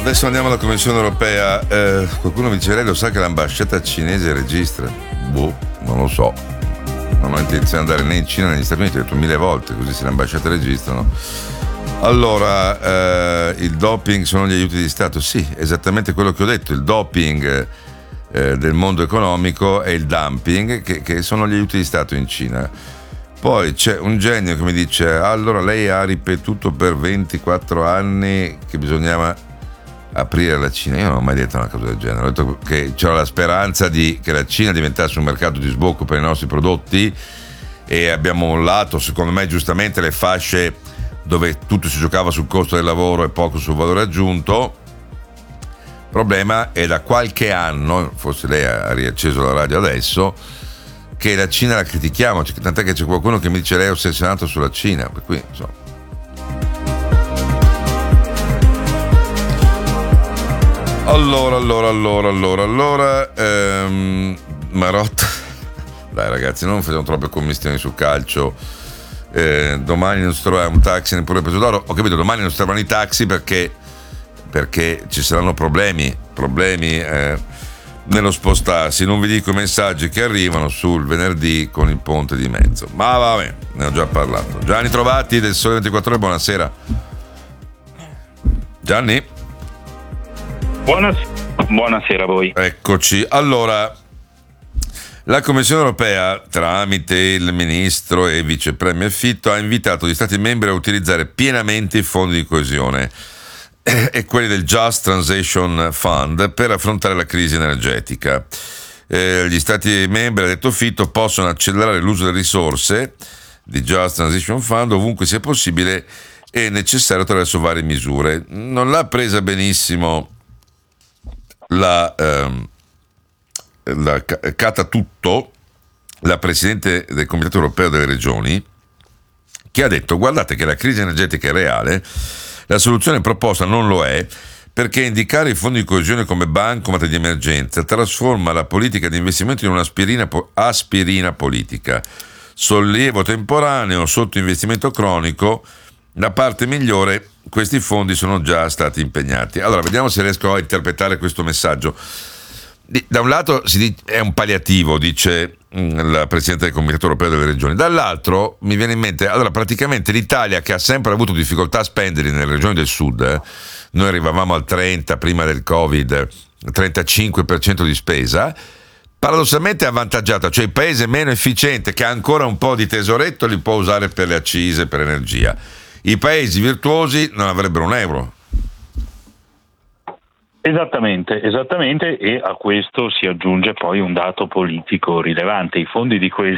adesso andiamo alla Commissione Europea. Qualcuno mi dice, lei lo sa che l'ambasciata cinese registra? Boh, non lo so. Non ho intenzione di andare né in Cina né negli Stati Uniti, ho detto 1000 volte, così se le ambasciate registrano. Allora, il doping sono gli aiuti di Stato? Sì, esattamente quello che ho detto. Il doping del mondo economico è il dumping, che sono gli aiuti di Stato in Cina. Poi c'è un genio che mi dice, allora lei ha ripetuto per 24 anni che bisognava aprire la Cina. Io non ho mai detto una cosa del genere, ho detto che c'era la speranza che la Cina diventasse un mercato di sbocco per i nostri prodotti, e abbiamo mollato, secondo me giustamente, le fasce dove tutto si giocava sul costo del lavoro e poco sul valore aggiunto. Il problema è da qualche anno, forse lei ha riacceso la radio adesso, che la Cina la critichiamo, tant'è che c'è qualcuno che mi dice lei è ossessionato sulla Cina, per cui insomma. Allora, Marotta, dai ragazzi, non facciamo troppe commistioni sul calcio. Domani non si troverà un taxi neppure preso d'oro. Ho capito, domani non si trovano i taxi perché ci saranno problemi nello spostarsi. Non vi dico i messaggi che arrivano sul venerdì con il ponte di mezzo, ma vabbè, ne ho già parlato. Gianni Trovati del Sole 24 Ore, buonasera. Gianni? Buonasera a voi. Eccoci. Allora, la Commissione Europea, tramite il ministro e vice premier Fitto, ha invitato gli Stati membri a utilizzare pienamente i fondi di coesione e quelli del Just Transition Fund per affrontare la crisi energetica. Gli Stati membri, ha detto Fitto, possono accelerare l'uso delle risorse di Just Transition Fund ovunque sia possibile e necessario attraverso varie misure. Non l'ha presa benissimo la Catatutto, la Presidente del Comitato Europeo delle Regioni, che ha detto: guardate che la crisi energetica è reale, la soluzione proposta non lo è, perché indicare i fondi di coesione come bancomat di emergenza trasforma la politica di investimento in un'aspirina politica, sollievo temporaneo sotto investimento cronico. La parte migliore, questi fondi sono già stati impegnati. Allora, vediamo se riesco a interpretare questo messaggio. Da un lato è un palliativo, dice la Presidente del Comitato Europeo delle Regioni, dall'altro mi viene in mente, allora praticamente l'Italia, che ha sempre avuto difficoltà a spendere nelle regioni del sud, noi arrivavamo al 30 prima del Covid, 35% di spesa, paradossalmente è avvantaggiata, cioè il paese meno efficiente che ha ancora un po' di tesoretto li può usare per le accise, per l'energia. I paesi virtuosi non avrebbero un euro. Esattamente, e a questo si aggiunge poi un dato politico rilevante. I fondi di coesione